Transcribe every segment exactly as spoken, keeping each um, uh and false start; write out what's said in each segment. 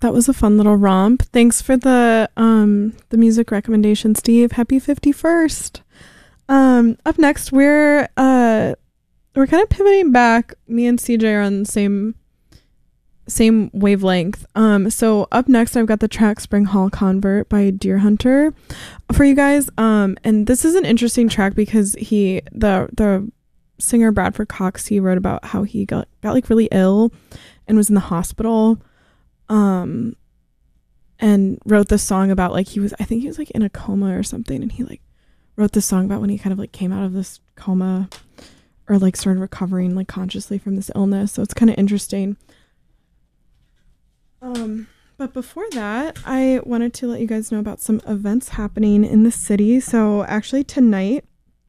that was a fun little romp. Thanks for the um the music recommendation, Steve. Happy fifty-first. Um, up next, we're uh we're kind of pivoting back. Me and C J are on the same same wavelength. Um, so up next, I've got the track "Spring Hall Convert" by Deer Hunter for you guys. Um, and this is an interesting track because he the the singer Bradford Cox, he wrote about how he got got like really ill and was in the hospital. Um, and wrote this song about like he was I think he was like in a coma or something, and he like wrote this song about when he kind of like came out of this coma or like started recovering like consciously from this illness. So it's kind of interesting. Um, but before that, I wanted to let you guys know about some events happening in the city. So actually tonight,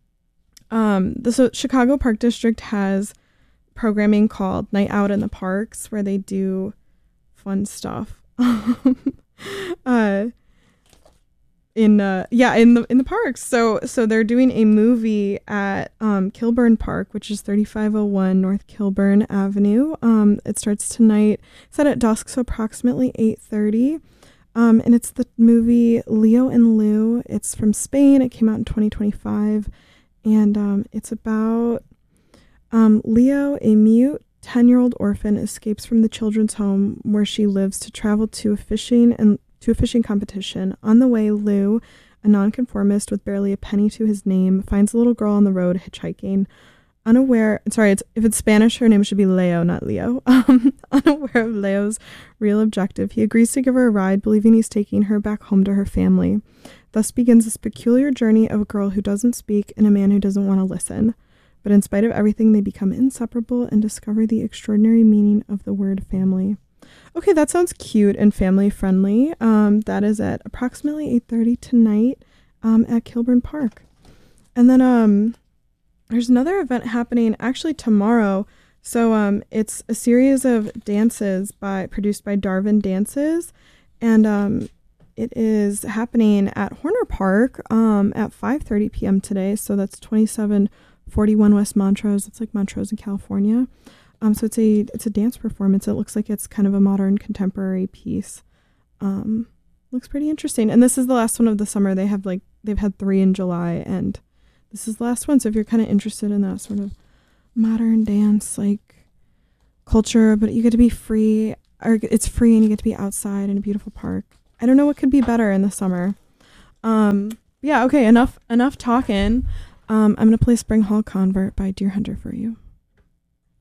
um, the so Chicago Park District has programming called Night Out in the Parks, where they do fun stuff. uh, in uh yeah in the in the parks. So so they're doing a movie at um Kilburn Park, which is thirty-five oh one North Kilburn Avenue. Um it starts tonight. It's at dusk, so approximately eight thirty. Um and it's the movie Leo and Lou. It's from Spain. It came out in twenty twenty-five, and um it's about um Leo, a mute ten-year-old orphan, escapes from the children's home where she lives to travel to a fishing and to a fishing competition. On the way, Lou, a nonconformist with barely a penny to his name, finds a little girl on the road hitchhiking. Unaware, sorry, it's, if it's Spanish, her name should be Leo, not Leo. Um, unaware of Leo's real objective, he agrees to give her a ride, believing he's taking her back home to her family. Thus begins this peculiar journey of a girl who doesn't speak and a man who doesn't want to listen. But in spite of everything, they become inseparable and discover the extraordinary meaning of the word family. Okay, that sounds cute and family friendly. Um, that is at approximately eight thirty tonight um, at Kilburn Park. And then um, there's another event happening actually tomorrow. So um, it's a series of dances by produced by Darwin Dances. And um, it is happening at Horner Park um, at five thirty p.m. today. So that's twenty-seven forty-one West Montrose. It's like Montrose in California. Um, so it's a it's a dance performance. It looks like it's kind of a modern contemporary piece. Um, looks pretty interesting. And this is the last one of the summer. They have like they've had three in July, and this is the last one. So if you're kind of interested in that sort of modern dance like culture, but you get to be free, or it's free, and you get to be outside in a beautiful park. I don't know what could be better in the summer. Um, yeah. Okay. Enough enough talking. Um, I'm gonna play Spring Hall Convert by Deer Hunter for you.